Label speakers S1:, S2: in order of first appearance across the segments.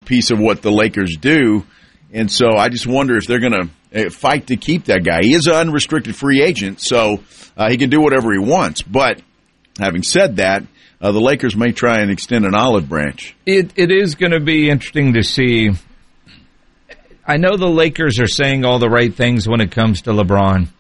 S1: piece of what the Lakers do. And so I just wonder if they're going to fight to keep that guy. He is an unrestricted free agent, so he can do whatever he wants. But having said that, the Lakers may try and extend an olive branch.
S2: It is going to be interesting to see. I know the Lakers are saying all the right things when it comes to LeBron.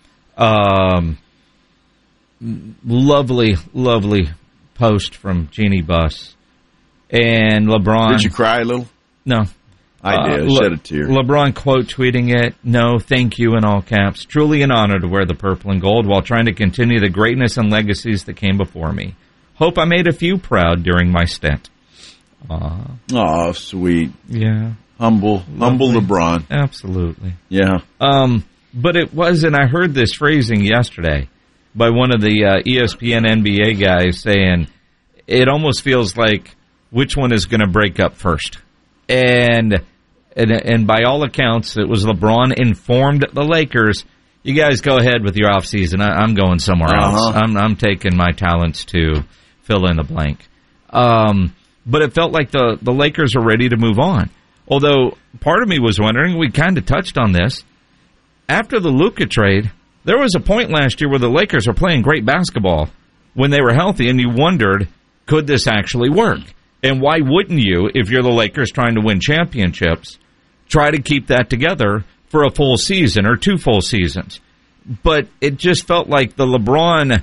S2: Lovely, lovely post from Jeannie Buss. And LeBron.
S1: Did you cry a little?
S2: No.
S1: I did. Shed a tear.
S2: LeBron quote tweeting it, "No, thank you," in all caps. "Truly an honor to wear the purple and gold while trying to continue the greatness and legacies that came before me. Hope I made a few proud during my stint."
S1: Oh, sweet.
S2: Yeah.
S1: Humble LeBron.
S2: Absolutely.
S1: Yeah.
S2: But it was, and I heard this phrasing yesterday by one of the ESPN NBA guys saying, it almost feels like which one is going to break up first. And by all accounts, it was LeBron informed the Lakers, you guys go ahead with your offseason. I'm going somewhere else. I'm taking my talents to fill in the blank. But it felt like the Lakers are ready to move on. Although part of me was wondering, we kind of touched on this, after the Luka trade, there was a point last year where the Lakers were playing great basketball when they were healthy, and you wondered, could this actually work? And why wouldn't you, if you're the Lakers trying to win championships, try to keep that together for a full season or 2 full seasons? But it just felt like the LeBron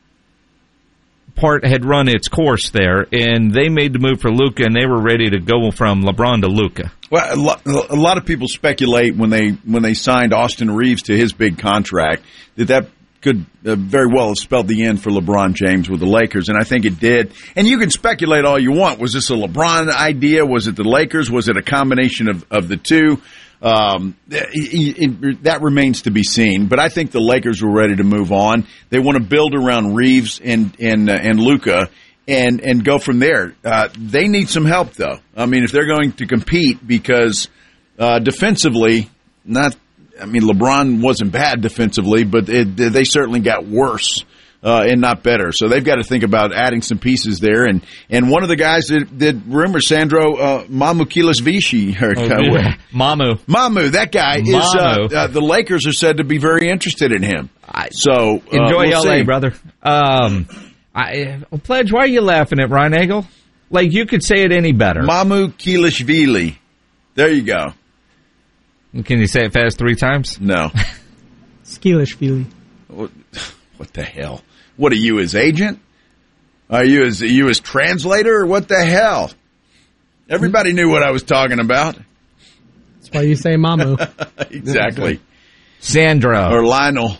S2: part had run its course there, and they made the move for Luka, and they were ready to go from LeBron to Luka.
S1: Well, a lot of people speculate when they signed Austin Reeves to his big contract that could very well have spelled the end for LeBron James with the Lakers, and I think it did. And you can speculate all you want. Was this a LeBron idea? Was it the Lakers? Was it a combination of the two? That remains to be seen. But I think the Lakers were ready to move on. They want to build around Reeves and Luka and go from there. They need some help, though. I mean, if they're going to compete, because defensively, LeBron wasn't bad defensively, but they certainly got worse and not better. So they've got to think about adding some pieces there. And one of the guys that rumor, Sandro Mamukelashvili. Mamu, that guy is. The Lakers are said to be very interested in him. So
S2: enjoy
S1: we'll
S2: LA,
S1: see.
S2: brother. Pledge, why are you laughing at Ron Nagel? Like, you could say it any better.
S1: Mamukelashvili. There you go.
S2: Can you say it fast 3 times?
S1: No.
S3: Skelishvili.
S1: What the hell? What are you, his agent? Are you his translator? Or what the hell? Everybody knew what I was talking about.
S3: That's why you say Mamu.
S1: Exactly.
S2: Sandro.
S1: Or Lionel.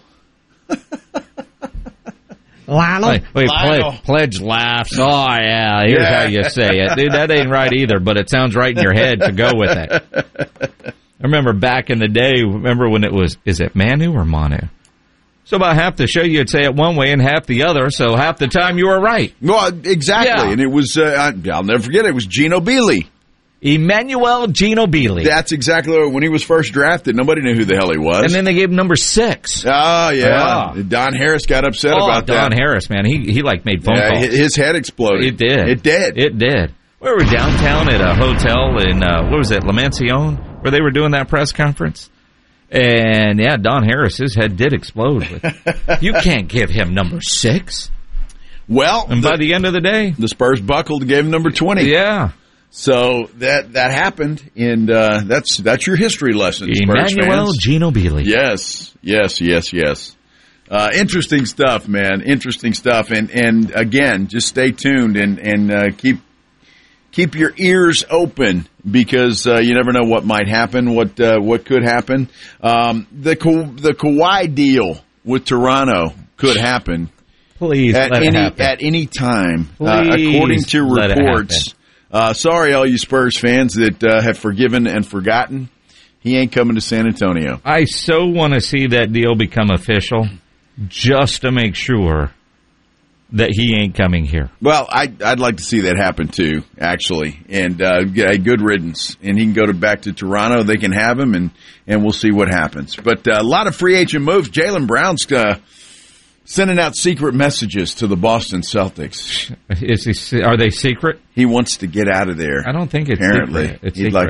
S3: Lionel?
S2: Wait,
S1: Lionel.
S2: Pledge laughs. Oh, yeah, here's how you say it. Dude, that ain't right either, but it sounds right in your head to go with it. I remember back in the day, when it was, is it Manu or Manu? So about half the show you'd say it one way and half the other, so half the time you were right.
S1: Well, exactly. Yeah. And it was, I'll never forget, it was Ginobili.
S2: Emmanuel Ginobili.
S1: That's exactly when he was first drafted. Nobody knew who the hell he was.
S2: And then they gave him number 6.
S1: Oh, yeah. Don Harris got upset about that.
S2: Don Harris, man. He made phone calls.
S1: His head exploded.
S2: It did.
S1: It did.
S2: We were downtown at a hotel in, what was it, La Mansione, where they were doing that press conference. And, yeah, Don Harris, his head did explode. You can't give him number 6.
S1: Well.
S2: And by the end of the day.
S1: The Spurs buckled and gave him number 20.
S2: Yeah.
S1: So that happened, and that's your history lesson, Spurs
S2: Emmanuel
S1: fans.
S2: Ginobili.
S1: Yes. Interesting stuff, man. Interesting stuff. And again, just stay tuned and keep your ears open, because you never know what might happen, what could happen. The Kawhi deal with Toronto could happen.
S2: Please,
S1: at any time, according to reports. Sorry, all you Spurs fans that have forgiven and forgotten. He ain't coming to San Antonio.
S2: I so want to see that deal become official, just to make sure that he ain't coming here.
S1: Well, I'd like to see that happen too, actually, and get a good riddance. And he can go back to Toronto. They can have him, and we'll see what happens. But a lot of free agent moves. Jaylen Brown's sending out secret messages to the Boston Celtics.
S2: Are they secret?
S1: He wants to get out of there.
S2: I don't think it's
S1: apparently.
S2: Secret. It's
S1: He'd
S2: secret.